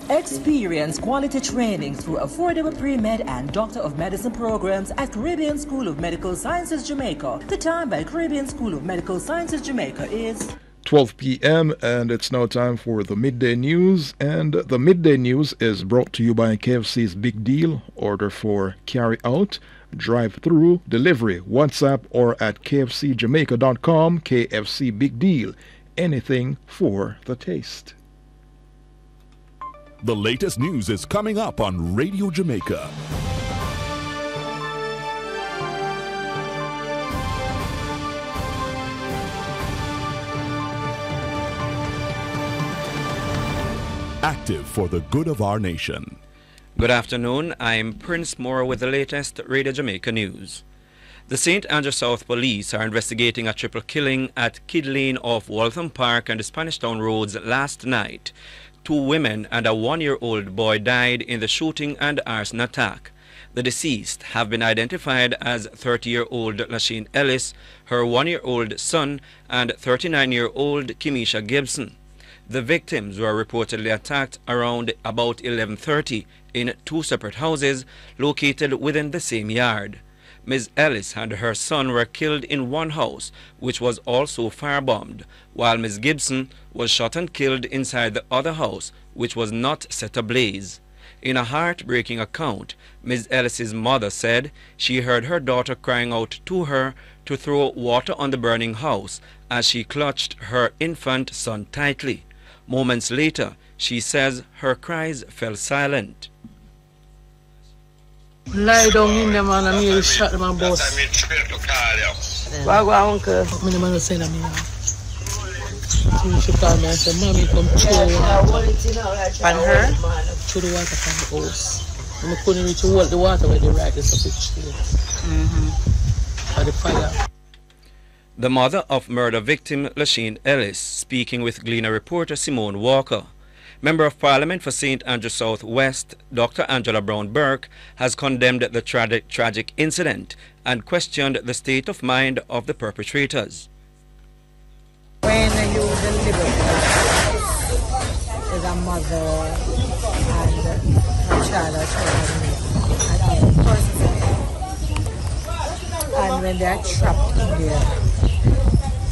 Experience quality training through affordable pre-med and Doctor of Medicine programs at Caribbean School of Medical Sciences, Jamaica. The time by Caribbean School of Medical Sciences, Jamaica is 12 p.m. and it's now time for the Midday News. And the Midday News is brought to you by KFC's Big Deal. Order for carry out, drive-through, delivery, WhatsApp or at kfcjamaica.com. KFC Big Deal. Anything for the taste. The latest news is coming up on Radio Jamaica. Active for the good of our nation. Good afternoon, I'm Prince Moore with the latest Radio Jamaica news. The St. Andrew South Police are investigating a triple killing at Kid Lane off Waltham Park and the Spanish Town roads last night. 2 women and a 1-year-old boy died in the shooting and arson attack. The deceased have been identified as 30-year-old Lasheen Ellis, her 1-year-old son, and 39-year-old Kimisha Gibson. The victims were reportedly attacked around about 11:30 in 2 separate houses located within the same yard. Ms. Ellis and her son were killed in one house, which was also firebombed, while Ms. Gibson was shot and killed inside the other house, which was not set ablaze. In a heartbreaking account, Ms. Ellis's mother said she heard her daughter crying out to her to throw water on the burning house as she clutched her infant son tightly. Moments later, she says her cries fell silent. Lie down in them and I nearly shot them and boss. Why go uncle? My man was saying to me. She called me and said, Mommy, come throw on her? Throw the water from the house. And I couldn't reach the water where the right is up the tree. For the fire. The mother of murder victim Lasheen Ellis speaking with Gleaner reporter Simone Walker. Member of Parliament for St. Andrew South West, Dr. Angela Brown-Burke, has condemned the tragic incident and questioned the state of mind of the perpetrators. When you deliver is a mother and her child and when they are trapped in there,